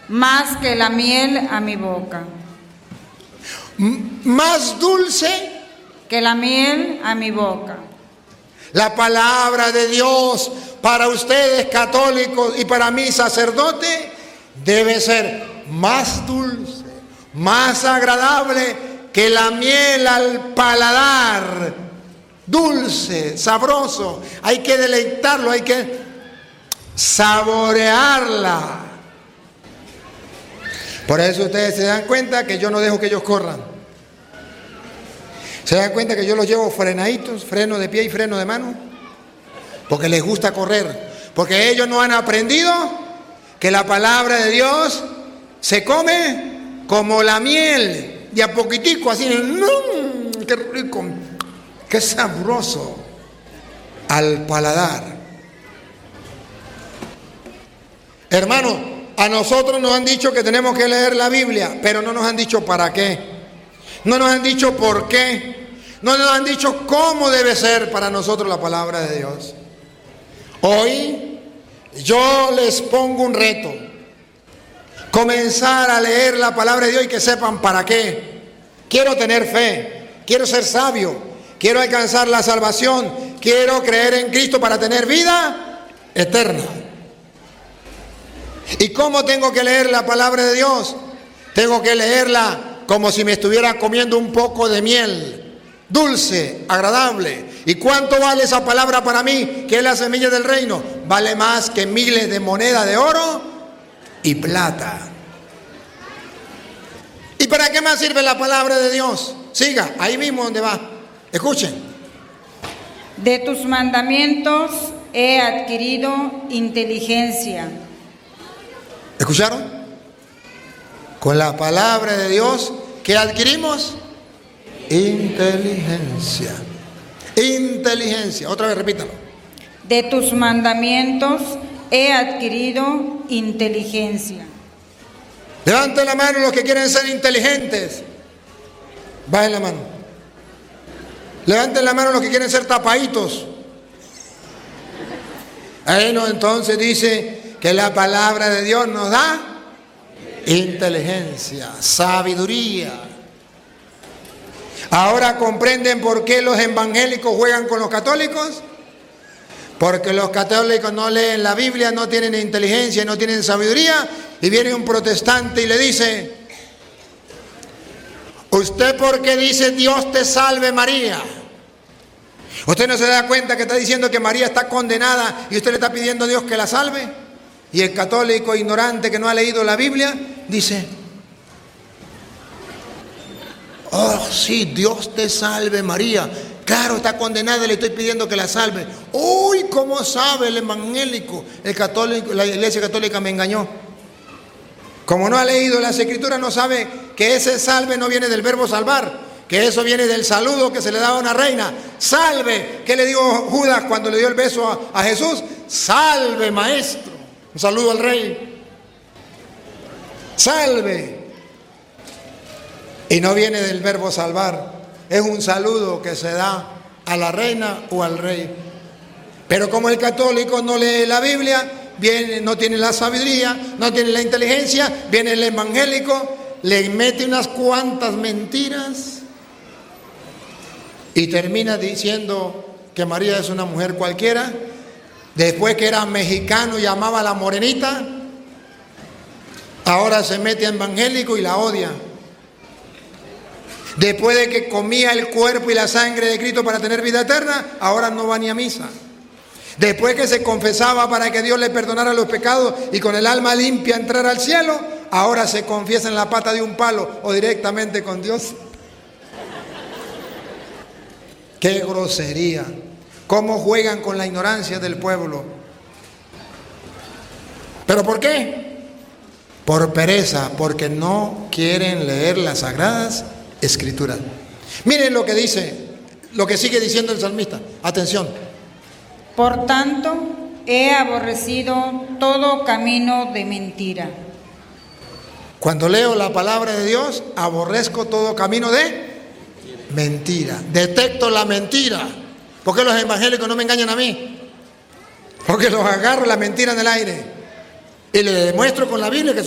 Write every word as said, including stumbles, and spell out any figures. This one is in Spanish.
más que la miel a mi boca. M- más dulce Que la miel a mi boca. la palabra de Dios para ustedes católicos y para mí sacerdote debe ser más dulce, más agradable que la miel al paladar, dulce, sabroso. Hay que deleitarlo, hay que saborearla. Por eso ustedes se dan cuenta que yo no dejo que ellos corran. Se dan cuenta que yo los llevo frenaditos, freno de pie y freno de mano, porque les gusta correr, porque ellos no han aprendido que la palabra de Dios se come como la miel, de a poquitico, así, ¡mmm! ¡Qué rico! ¡Qué sabroso! Al paladar. Hermano, a nosotros nos han dicho que tenemos que leer la Biblia, pero no nos han dicho para qué. No nos han dicho por qué. No nos han dicho cómo debe ser para nosotros la palabra de Dios. Hoy yo les pongo un reto. Comenzar a leer la palabra de Dios y que sepan para qué. Quiero tener fe, quiero ser sabio, quiero alcanzar la salvación, quiero creer en Cristo para tener vida eterna. ¿Y cómo tengo que leer la palabra de Dios? Tengo que leerla como si me estuviera comiendo un poco de miel, dulce, agradable. ¿Y cuánto vale esa palabra para mí, que es la semilla del reino? Vale más que miles de monedas de oro y plata. ¿Y para qué más sirve la palabra de Dios? Siga, ahí mismo donde va. Escuchen. De tus mandamientos he adquirido inteligencia. ¿Escucharon? Con la palabra de Dios, ¿qué adquirimos? Inteligencia. Inteligencia. Otra vez, repítalo. De tus mandamientos he adquirido inteligencia. Levanten la mano los que quieren ser inteligentes. Bajen la mano. Levanten la mano los que quieren ser tapaditos. Ahí no, entonces dice que la palabra de Dios nos da inteligencia, sabiduría. Ahora comprenden por qué los evangélicos juegan con los católicos. Porque los católicos no leen la Biblia, no tienen inteligencia, no tienen sabiduría. Y viene un protestante y le dice: ¿usted por qué dice Dios te salve María? ¿Usted no se da cuenta que está diciendo que María está condenada y usted le está pidiendo a Dios que la salve? Y el católico ignorante que no ha leído la Biblia dice: oh sí, Dios te salve María. Claro, está condenada y le estoy pidiendo que la salve. Uy, ¿cómo sabe el evangélico? El católico, la iglesia católica me engañó. Como no ha leído las escrituras, no sabe que ese salve no viene del verbo salvar, que eso viene del saludo que se le daba a una reina. Salve. ¿Qué le dijo Judas cuando le dio el beso a, a Jesús? Salve, maestro. Un saludo al rey. Salve. Y no viene del verbo salvar. Es un saludo que se da a la reina o al rey. Pero como el católico no lee la Biblia, viene, no tiene la sabiduría, no tiene la inteligencia, viene el evangélico, le mete unas cuantas mentiras y termina diciendo que María es una mujer cualquiera. Después que era mexicano y amaba a la morenita, ahora se mete a evangélico y la odia. Después de que comía el cuerpo y la sangre de Cristo para tener vida eterna, ahora no va ni a misa. Después que se confesaba para que Dios le perdonara los pecados y con el alma limpia entrar al cielo, ahora se confiesa en la pata de un palo o directamente con Dios. ¡Qué grosería! ¿Cómo juegan con la ignorancia del pueblo? ¿Pero por qué? Por pereza, porque no quieren leer las sagradas Escrituras. Miren lo que dice, lo que sigue diciendo el salmista. Atención. Por tanto, he aborrecido todo camino de mentira. Cuando leo la palabra de Dios, aborrezco todo camino de mentira. Detecto la mentira. ¿Por qué los evangélicos no me engañan a mí? Porque los agarro la mentira en el aire y le demuestro con la Biblia que